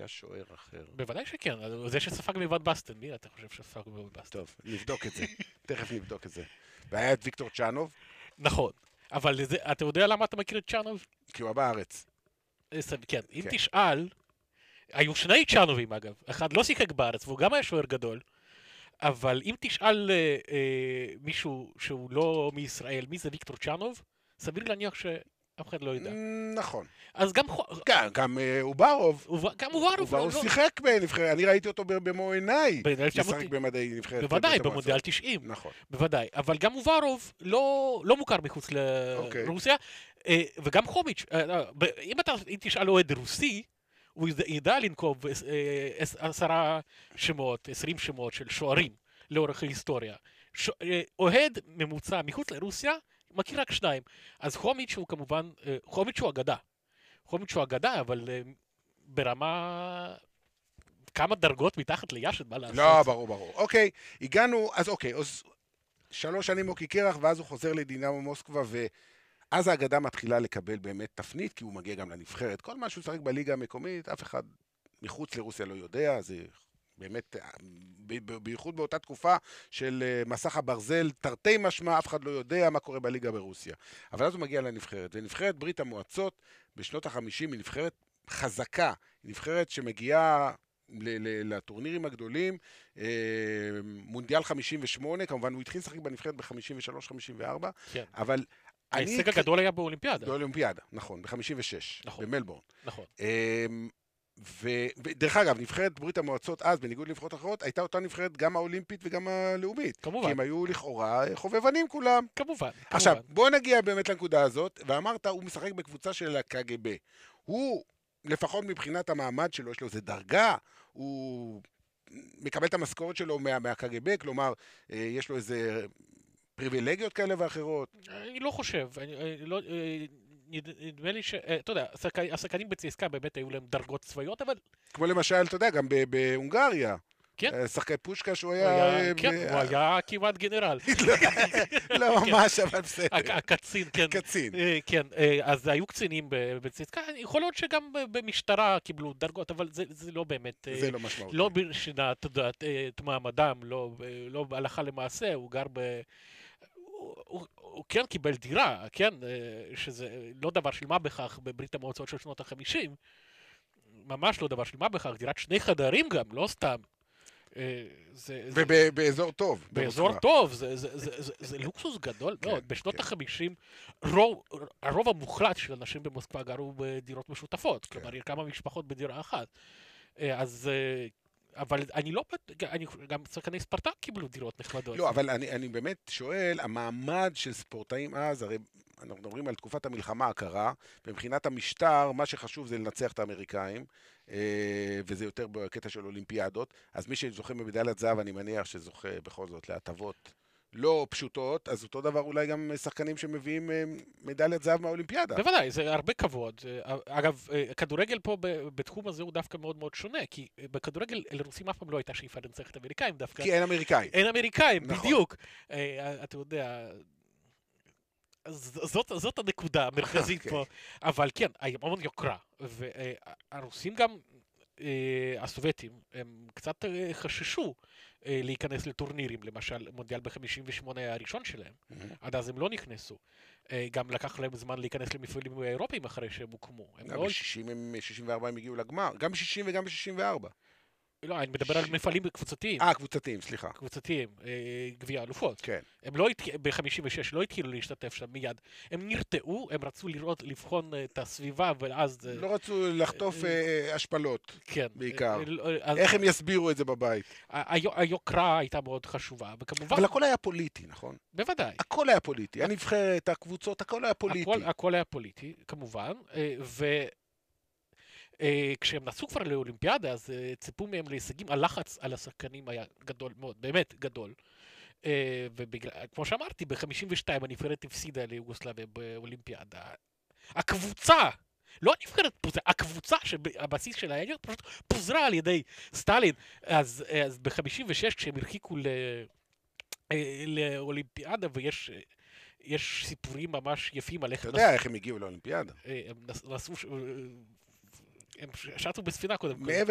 היה שוער אחר. בוודאי שכן, זה שספג מלבד בסטן, מי אתה חושב שספג מלבד בסטן? טוב, נבדוק את זה. תכף נבדוק את זה. והיה את ויקטור צ'אנוב, נכון, אבל אתה יודע למה אתה מכיר את צ'אנוב? כי הוא בארץ. כן, אם כן. תשאל, היו שני צ'אנובים אגב, אחד לא שיחק בארץ והוא גם היה שוער גדול, אבל אם תשאל מישהו שהוא לא מישראל, מי זה ויקטור צ'אנוב, סביר להניח שאף אחד לא יודע. נכון. אז גם גם אוברוב. גם אוברוב. אוברוב שיחק בנבחרת, אני ראיתי אותו במו עיניי. ב-1990. לשחק במדעי נבחרת. בוודאי, במונדיאל 90. נכון. בוודאי, אבל גם אוברוב לא מוכר מחוץ לרוסיה, וגם חומיץ'. אם תשאל אוהד רוסי, הוא ידע לנקוב 10 שמות, 20 שמות של שוערים לאורך ההיסטוריה. אוהד ממוצע מחוץ לרוסיה מכיר רק 2. אז חומיץ' הוא כמובן, חומיץ' הוא אגדה. חומיץ' הוא אגדה, אבל ברמה כמה דרגות מתחת לישד, מה לעשות? לא, ברור. אוקיי, הגענו, אז 3 שנים מוקי קרח, ואז הוא חוזר לדינמו מוסקבה, ואז האגדה מתחילה לקבל באמת תפנית, כי הוא מגיע גם לנבחרת. כל מה שהוא שחק בליגה המקומית, אף אחד מחוץ לרוסיה לא יודע, זה באמת, בייחוד באותה תקופה של מסך הברזל, תרתי משמע, אף אחד לא יודע מה קורה בליגה ברוסיה. אבל אז הוא מגיע לנבחרת, ונבחרת ברית המועצות בשנות ה-50 היא נבחרת חזקה, היא נבחרת שמגיעה לטורנירים הגדולים, מונדיאל 58, כמובן הוא התחיל לשחק בנבחרת ב-53-54, כן. אבל ההישג הגדול היה באולימפיאדה. באולימפיאדה, נכון, ב-56, נכון. במלבורן. נכון. ודרך אגב, נבחרת ברית המועצות אז, בניגוד לנבחרות אחרות, הייתה אותה נבחרת גם האולימפית וגם הלאומית. כמובן. כי הם היו לכאורה חובבנים כולם. כמובן. עכשיו, בוא נגיע באמת לנקודה הזאת, ואמרת, הוא משחק בקבוצה של הקג"ב. הוא, לפחות מבחינת המעמד שלו, יש לו איזה דרגה, הוא מקבל את המשכורת שלו מהקג"ב, כלומר, יש לו איזה פריבילגיות כאלה ואחרות. אני לא חושב, נדמה לי אתה יודע, השחקנים בצסקה באמת היו להם דרגות צבאיות, אבל... כמו למשל, אתה יודע, גם בהונגריה. כן. שחקי פושקה שהוא היה... כן, הוא היה כמעט גנרל. לא ממש, אבל בסדר. הקצין, כן. קצין. כן, אז היו קצינים בצסקה, יכול להיות שגם במשטרה קיבלו דרגות, אבל זה לא באמת... זה לא משמעותי. לא בשינה, אתה יודע, את מעמדם, לא בהלכה למעשה, הוא גר ב... הוא כן קיבל דירה, כן, שזה לא דבר של מה בכך בברית המועצות של שנות ה-50, ממש לא דבר של מה בכך, דירת 2 חדרים גם, לא סתם. ובאזור טוב. באזור טוב, זה לוקסוס גדול מאוד. בשנות ה-50, הרוב המוחלט של אנשים במוסקבה גרו בדירות משותפות, כלומר, כמה משפחות בדירה אחת. אז... אבל גם שחקני ספרטק קיבלו דירות נחמדות. לא, אבל אני באמת שואל, המעמד של ספורטאים אז, הרי אנחנו מדברים על תקופת המלחמה הקרה, ומבחינת המשטר, מה שחשוב זה לנצח את האמריקאים, וזה יותר בקטע של אולימפיאדות, אז מי שזוכה במדליית זהב, אני מניח שזוכה בכל זאת להטבות לא פשוטות, אז אותו דבר אולי גם שחקנים שמביאים מדליית זהב מהאולימפיאדה. בוודאי, זה הרבה כבוד. אגב, כדורגל פה בתחום הזה הוא דווקא מאוד מאוד שונה, כי בכדורגל לרוסים אף פעם לא הייתה שאיפה לנצח את האמריקאים דווקא. כי אין אמריקאים. אין אמריקאים, נכון. בדיוק. אתה יודע, זאת הנקודה המרכזית פה. אבל כן, היה מאוד יוקרה, והרוסים גם, הסובייטים, הם קצת חששו להיכנס לטורנירים, למשל מונדיאל ב-58 הראשון שלהם, עד אז הם לא נכנסו. גם לקח להם זמן להיכנס למפעלים האירופיים אחרי שהם הוקמו. ב-64 הם הגיעו לגמר, גם ב-60 וגם ב-64. לא, אני מדבר על מפעלים קבוצתיים. קבוצתיים, סליחה. קבוצתיים, גביע אלופות. כן. הם ב-56 לא התחילו להשתתף שם מיד. הם נרתעו, הם רצו לבחון את הסביבה, ואז... לא רצו לחטוף השפלות, כן. בעיקר. איך הם יסבירו את זה בבית? היוקרה הייתה מאוד חשובה, וכמובן... אבל הכל היה פוליטי, נכון? בוודאי. הכל היה פוליטי. הנבחרת, הקבוצות, הכל היה פוליטי. הכל היה פוליטי, כמובן, כשהם נסעו כבר לאולימפיאדה, אז ציפו מהם להישגים, הלחץ על השחקנים היה גדול מאוד, באמת גדול. וכמו שאמרתי, ב-52 הנבחרת הפסידה ליוגוסלביה באולימפיאדה. הקבוצה, לא הנבחרת פוזרה, הקבוצה שהבסיס שלה היה פשוט פוזרה על ידי סטלין. אז ב-56 כשהם הרחיקו לאולימפיאדה, ויש סיפורים ממש יפים על איך... אתה יודע איך הם הגיעו לאולימפיאדה? הם שטו בספינה קודם. מעבר